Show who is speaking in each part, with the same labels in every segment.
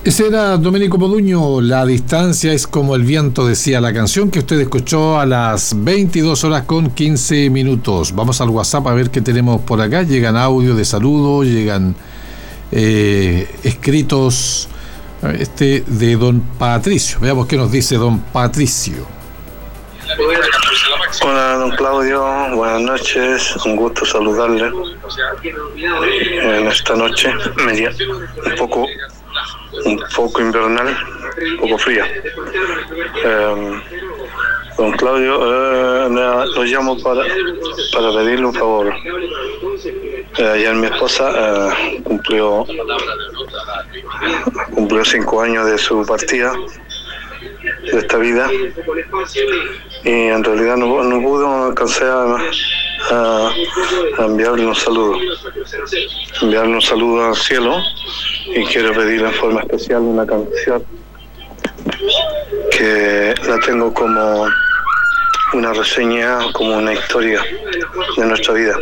Speaker 1: Ese era Domenico Modugno. La distancia es como el viento, decía la canción que usted escuchó a las 22:15. Vamos al WhatsApp a ver qué tenemos por acá. Llegan audios de saludo, llegan escritos de don Patricio. Veamos qué nos dice don Patricio.
Speaker 2: Hola don Claudio, buenas noches, un gusto saludarle en esta noche media, un poco invernal, un poco fría. Don Claudio, lo llamo para pedirle un favor. Ayer mi esposa cumplió 5 años de su partida de esta vida, y en realidad no pudo alcanzar a enviarle un saludo al cielo, y quiero pedirle en forma especial una canción que la tengo como una reseña, como una historia de nuestra vida.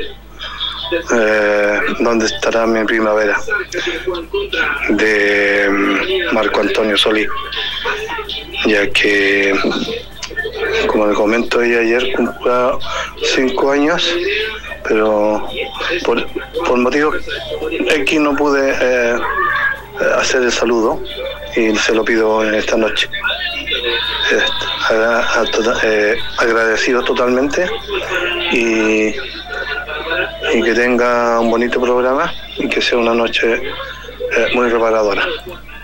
Speaker 2: ¿Dónde estará mi primavera? De Marco Antonio Solí, ya que, como le comento, ella ayer cumplió 5 años, pero por motivos X no pude hacer el saludo, y se lo pido en esta noche. Agradecido totalmente, y que tenga un bonito programa y que sea una noche muy reparadora.